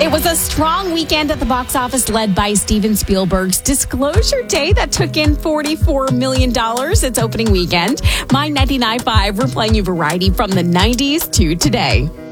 It was a strong weekend at the box office led by Steven Spielberg's Disclosure Day that took in $44 million its opening weekend. My 99.5, we're playing you variety from the 90s to today.